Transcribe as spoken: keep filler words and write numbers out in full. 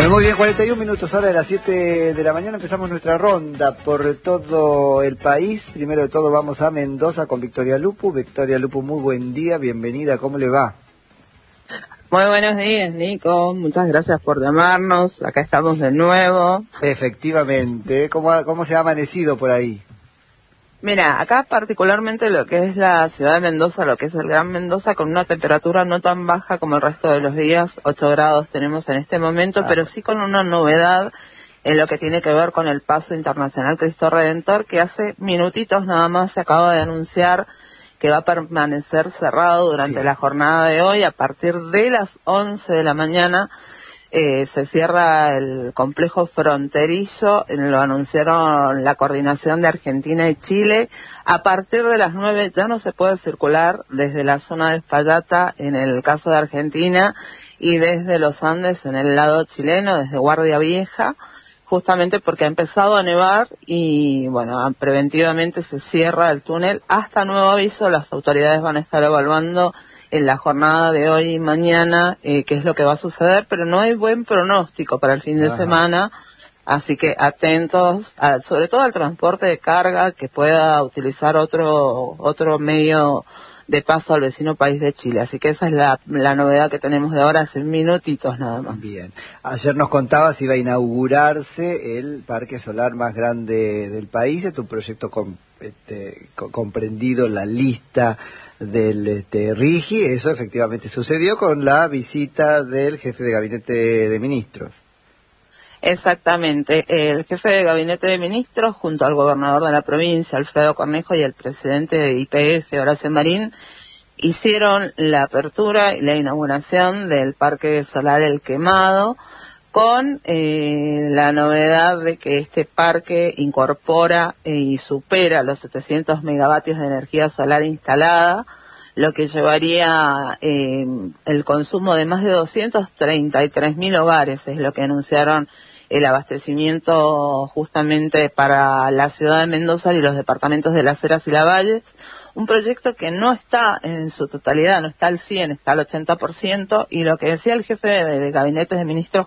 Bueno, muy bien, cuarenta y un minutos, ahora de las siete de la mañana empezamos nuestra ronda por todo el país. Primero de todo vamos a Mendoza con Victoria Lupu. Victoria Lupu, muy buen día, bienvenida, ¿cómo le va? Muy buenos días, Nico, muchas gracias por llamarnos, acá estamos de nuevo. Efectivamente, ¿cómo, ha, cómo se ha amanecido por ahí? Mira, acá particularmente lo que es la ciudad de Mendoza, lo que es el Gran Mendoza, con una temperatura no tan baja como el resto de los días, ocho grados tenemos en este momento, ah. pero sí con una novedad en lo que tiene que ver con el Paso Internacional Cristo Redentor, que hace minutitos nada más se acaba de anunciar que va a permanecer cerrado durante sí. la jornada de hoy. A partir de las once de la mañana eh, se cierra el complejo fronterizo, lo anunciaron la coordinación de Argentina y Chile. A partir de las nueve ya no se puede circular desde la zona de Spallata en el caso de Argentina y desde los Andes en el lado chileno, desde Guardia Vieja, justamente porque ha empezado a nevar y, bueno, preventivamente se cierra el túnel hasta nuevo aviso. Las autoridades van a estar evaluando en la jornada de hoy y mañana eh, qué es lo que va a suceder, pero no hay buen pronóstico para el fin de Ajá. semana, así que atentos, a, sobre todo al transporte de carga, que pueda utilizar otro otro medio de paso al vecino país de Chile. Así que esa es la, la novedad que tenemos de ahora, hace minutitos nada más. Bien. Ayer nos contabas, iba a inaugurarse el parque solar más grande del país. Es un proyecto com, este, co, comprendido en la lista del este, RIGI. Eso efectivamente sucedió con la visita del jefe de gabinete de ministros. Exactamente, el jefe de gabinete de ministros junto al gobernador de la provincia, Alfredo Cornejo, y el presidente de Y P F, Horacio Marín, hicieron la apertura y la inauguración del Parque Solar El Quemado, con eh, la novedad de que este parque incorpora eh, y supera los setecientos megavatios de energía solar instalada, lo que llevaría eh, el consumo de más de doscientos treinta y tres mil hogares, es lo que anunciaron el abastecimiento justamente para la ciudad de Mendoza y los departamentos de Las Heras y Lavalles. Un proyecto que no está en su totalidad, no está al cien, está al ochenta por ciento, y lo que decía el jefe de, de gabinete de ministros